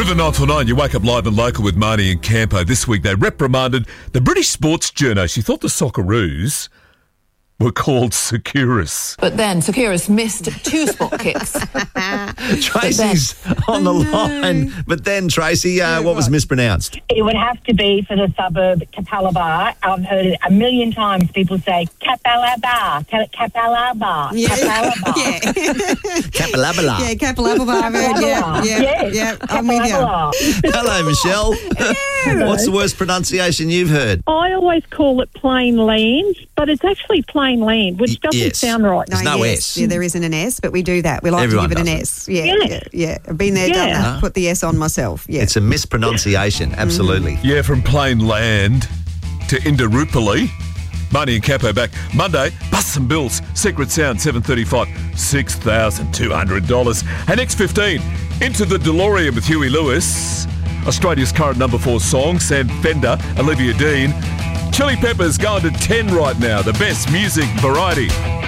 River 949, you wake up live and local with Marnie and Campo. This week they reprimanded the British sports journo. She thought the Socceroos were called Securus. But then Securus missed 2 spot kicks. Tracy's on the line. But then, Tracy, what was mispronounced? It would have to be for the suburb Capalaba. I've heard it a million times. People say Capalaba, Capalaba, Yeah. Capalaba. Yeah. Capalabala. Yeah, Capalaba, I've heard. Yeah. I'm with you. Capalaba. Hello, Michelle. What's the worst pronunciation you've heard? I always call it plain land, but it's actually plain land, which doesn't yes. sound right. There's no S. Yeah, there isn't an S, but we do that. We like Everyone to give it an does S. Yeah. I've been there, done that. Put the S on myself. Yeah. It's a mispronunciation, absolutely. Yeah, from plain land to Indooroopilly. Marnie and Capo back Monday. Bust some bills. Secret Sound, 7:35, $6,200. And X15, Into the DeLorean with Huey Lewis. Australia's current number 4 song, Sam Fender, Olivia Dean. Chili Peppers going to 10 right now. The best music variety.